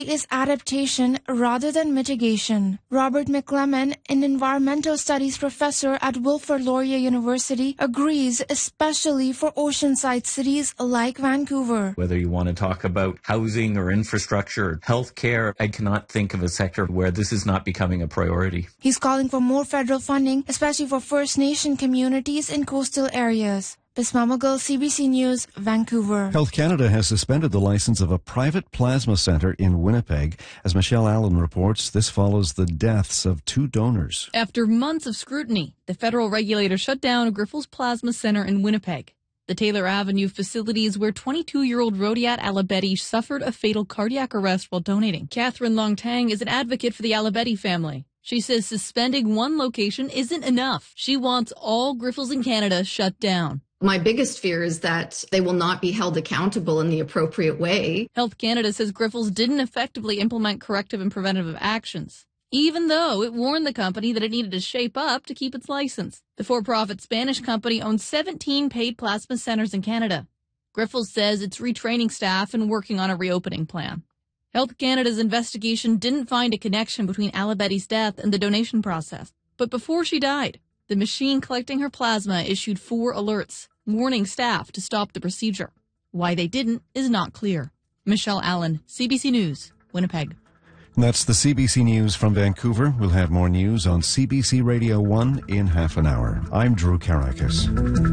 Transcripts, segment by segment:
is adaptation rather than mitigation. Robert McLemon, an environmental studies professor at Wilfrid Laurier University, agrees, especially for oceanside cities like Vancouver. Whether you want to talk about housing or infrastructure or healthcare, I cannot think of a sector where this is not becoming a priority. He's calling for more federal funding, especially for First Nation communities in coastal areas. Bisma Mughal, CBC News, Vancouver. Health Canada has suspended the license of a private plasma centre in Winnipeg. As Michelle Allen reports, this follows the deaths of 2 donors. After months of scrutiny, the federal regulator shut down Grifols Plasma Centre in Winnipeg. The Taylor Avenue facility is where 22-year-old Rodiat Alabedi suffered a fatal cardiac arrest while donating. Catherine Longtang is an advocate for the Alabedi family. She says suspending one location isn't enough. She wants all Grifols in Canada shut down. My biggest fear is that they will not be held accountable in the appropriate way. Health Canada says Grifols didn't effectively implement corrective and preventative actions, even though it warned the company that it needed to shape up to keep its license. The for-profit Spanish company owns 17 paid plasma centers in Canada. Grifols says it's retraining staff and working on a reopening plan. Health Canada's investigation didn't find a connection between Alabedi's death and the donation process. But before she died, the machine collecting her plasma issued 4 alerts, warning staff to stop the procedure. Why they didn't is not clear. Michelle Allen, CBC News, Winnipeg. And that's the CBC News from Vancouver. We'll have more news on CBC Radio 1 in half an hour. I'm Drew Karakis.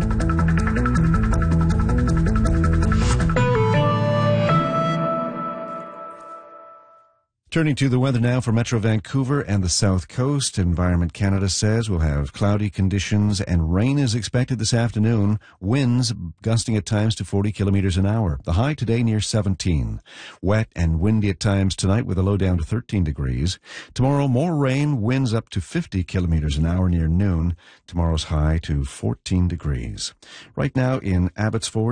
Turning to the weather now for Metro Vancouver and the South Coast. Environment Canada says we'll have cloudy conditions and rain is expected this afternoon. Winds gusting at times to 40 kilometers an hour. The high today near 17. Wet and windy at times tonight with a low down to 13 degrees. Tomorrow more rain, winds up to 50 kilometers an hour near noon. Tomorrow's high to 14 degrees. Right now in Abbotsford,